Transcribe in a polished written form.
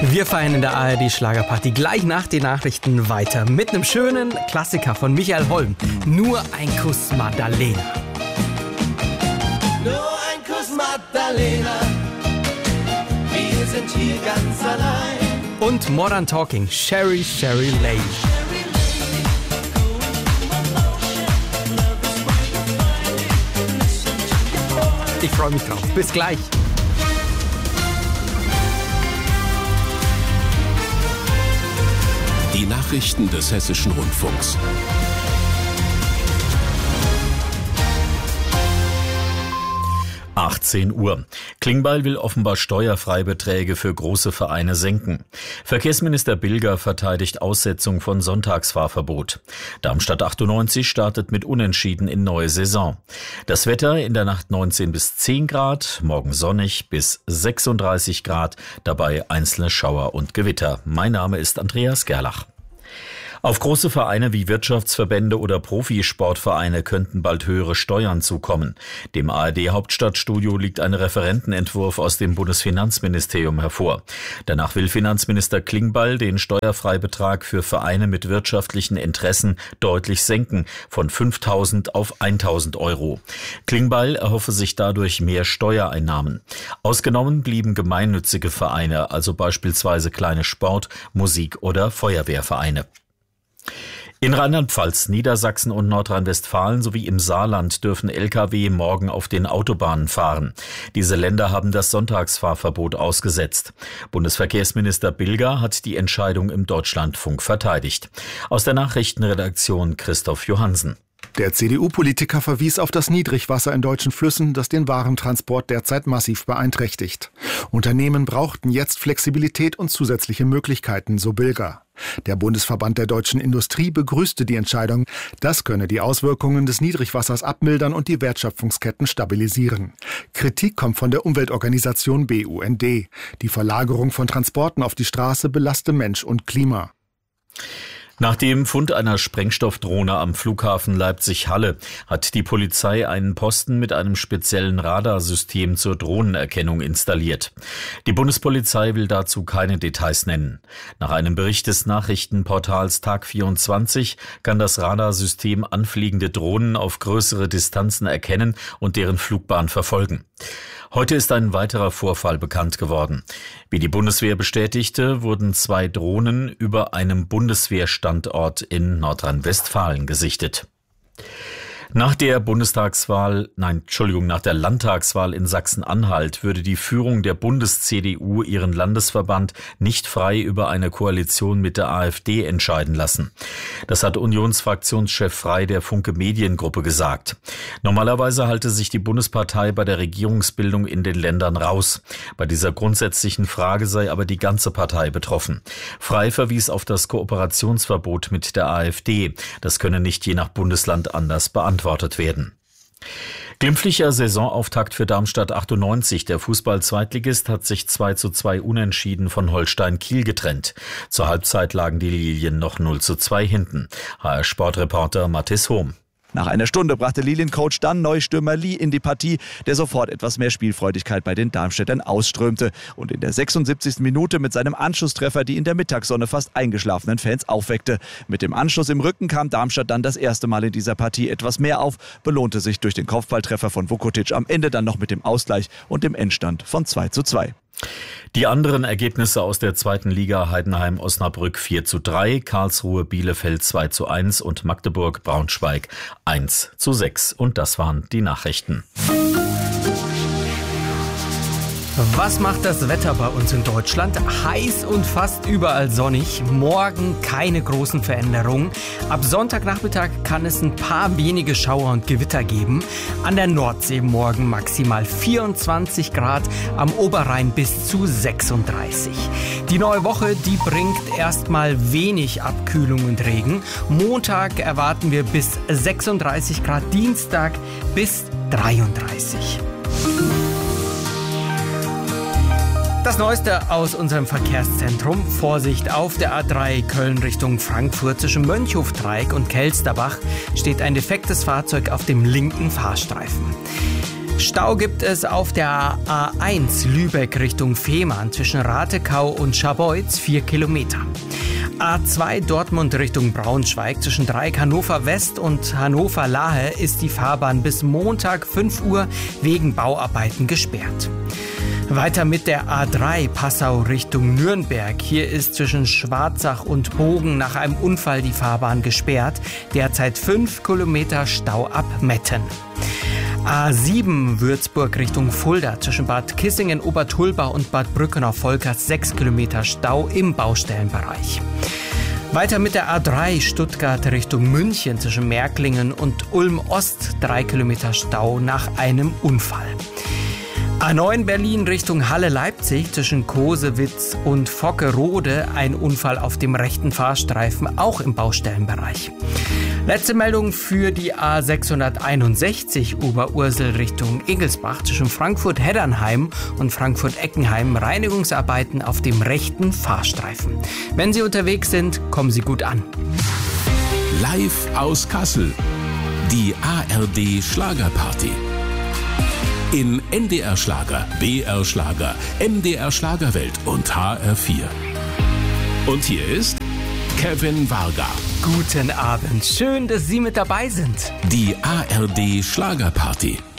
Wir feiern in der ARD-Schlagerparty gleich nach den Nachrichten weiter mit einem schönen Klassiker von Michael Holm. Nur ein Kuss, Maddalena. Nur ein Kuss, Maddalena. Wir sind hier ganz allein. Und Modern Talking, Sherry, Sherry Lady. Ich freue mich drauf. Bis gleich. Die Nachrichten des Hessischen Rundfunks. Uhr. Klingbeil will offenbar Steuerfreibeträge für große Vereine senken. Verkehrsminister Bilger verteidigt Aussetzung von Sonntagsfahrverbot. Darmstadt 98 startet mit Unentschieden in neue Saison. Das Wetter in der Nacht 19 bis 10 Grad, morgen sonnig bis 36 Grad, dabei einzelne Schauer und Gewitter. Mein Name ist Andreas Gerlach. Auf große Vereine wie Wirtschaftsverbände oder Profisportvereine könnten bald höhere Steuern zukommen. Dem ARD-Hauptstadtstudio liegt ein Referentenentwurf aus dem Bundesfinanzministerium hervor. Danach will Finanzminister Klingbeil den Steuerfreibetrag für Vereine mit wirtschaftlichen Interessen deutlich senken, von 5.000 auf 1.000 Euro. Klingbeil erhoffe sich dadurch mehr Steuereinnahmen. Ausgenommen blieben gemeinnützige Vereine, also beispielsweise kleine Sport-, Musik- oder Feuerwehrvereine. In Rheinland-Pfalz, Niedersachsen und Nordrhein-Westfalen sowie im Saarland dürfen Lkw morgen auf den Autobahnen fahren. Diese Länder haben das Sonntagsfahrverbot ausgesetzt. Bundesverkehrsminister Bilger hat die Entscheidung im Deutschlandfunk verteidigt. Aus der Nachrichtenredaktion Christoph Johansen. Der CDU-Politiker verwies auf das Niedrigwasser in deutschen Flüssen, das den Warentransport derzeit massiv beeinträchtigt. Unternehmen brauchten jetzt Flexibilität und zusätzliche Möglichkeiten, so Bilger. Der Bundesverband der deutschen Industrie begrüßte die Entscheidung. Das könne die Auswirkungen des Niedrigwassers abmildern und die Wertschöpfungsketten stabilisieren. Kritik kommt von der Umweltorganisation BUND. Die Verlagerung von Transporten auf die Straße belaste Mensch und Klima. Nach dem Fund einer Sprengstoffdrohne am Flughafen Leipzig-Halle hat die Polizei einen Posten mit einem speziellen Radarsystem zur Drohnenerkennung installiert. Die Bundespolizei will dazu keine Details nennen. Nach einem Bericht des Nachrichtenportals Tag24 kann das Radarsystem anfliegende Drohnen auf größere Distanzen erkennen und deren Flugbahn verfolgen. Heute ist ein weiterer Vorfall bekannt geworden. Wie die Bundeswehr bestätigte, wurden 2 Drohnen über einem Bundeswehrstandort in Nordrhein-Westfalen gesichtet. Nach der Landtagswahl in Sachsen-Anhalt würde die Führung der Bundes-CDU ihren Landesverband nicht frei über eine Koalition mit der AfD entscheiden lassen. Das hat Unionsfraktionschef Frey der Funke Mediengruppe gesagt. Normalerweise halte sich die Bundespartei bei der Regierungsbildung in den Ländern raus. Bei dieser grundsätzlichen Frage sei aber die ganze Partei betroffen. Frey verwies auf das Kooperationsverbot mit der AfD. Das könne nicht je nach Bundesland anders beantwortet werden. Glimpflicher Saisonauftakt für Darmstadt 98. Der Fußball-Zweitligist hat sich 2:2 unentschieden von Holstein Kiel getrennt. Zur Halbzeit lagen die Lilien noch 0:2 hinten. HR-Sportreporter Mathis Hohm. Nach einer Stunde brachte Liliencoach dann Neustürmer Lee in die Partie, der sofort etwas mehr Spielfreudigkeit bei den Darmstädtern ausströmte und in der 76. Minute mit seinem Anschlusstreffer die in der Mittagssonne fast eingeschlafenen Fans aufweckte. Mit dem Anschluss im Rücken kam Darmstadt dann das erste Mal in dieser Partie etwas mehr auf, belohnte sich durch den Kopfballtreffer von Vukotic am Ende dann noch mit dem Ausgleich und dem Endstand von 2:2. Die anderen Ergebnisse aus der zweiten Liga: Heidenheim-Osnabrück 4:3, Karlsruhe-Bielefeld 2:1 und Magdeburg-Braunschweig 1:6. Und das waren die Nachrichten. Was macht das Wetter bei uns in Deutschland? Heiß und fast überall sonnig. Morgen keine großen Veränderungen. Ab Sonntagnachmittag kann es ein paar wenige Schauer und Gewitter geben. An der Nordsee morgen maximal 24 Grad, am Oberrhein bis zu 36. Die neue Woche, die bringt erstmal wenig Abkühlung und Regen. Montag erwarten wir bis 36 Grad, Dienstag bis 33. Das Neueste aus unserem Verkehrszentrum. Vorsicht, auf der A3 Köln Richtung Frankfurt zwischen Mönchhofdreieck und Kelsterbach steht ein defektes Fahrzeug auf dem linken Fahrstreifen. Stau gibt es auf der A1 Lübeck Richtung Fehmarn zwischen Ratekau und Scharbeutz 4 Kilometer. A2 Dortmund Richtung Braunschweig zwischen Dreieck Hannover West und Hannover Lahe ist die Fahrbahn bis Montag 5 Uhr wegen Bauarbeiten gesperrt. Weiter mit der A3 Passau Richtung Nürnberg. Hier ist zwischen Schwarzach und Bogen nach einem Unfall die Fahrbahn gesperrt. Derzeit 5 Kilometer Stau ab Metten. A7 Würzburg Richtung Fulda zwischen Bad Kissingen, Obertulbach und Bad Brückenau-Volkers 6 Kilometer Stau im Baustellenbereich. Weiter mit der A3 Stuttgart Richtung München zwischen Märklingen und Ulm Ost 3 Kilometer Stau nach einem Unfall. A9 Berlin Richtung Halle-Leipzig zwischen Kosewitz und Vockerode ein Unfall auf dem rechten Fahrstreifen, auch im Baustellenbereich. Letzte Meldung für die A661 Oberursel Richtung Egelsbach zwischen Frankfurt-Heddernheim und Frankfurt-Eckenheim Reinigungsarbeiten auf dem rechten Fahrstreifen. Wenn Sie unterwegs sind, kommen Sie gut an. Live aus Kassel. Die ARD Schlagerparty. In NDR Schlager, BR Schlager, MDR Schlagerwelt und HR4. Und hier ist Kevin Varga. Guten Abend, schön, dass Sie mit dabei sind. Die ARD Schlagerparty.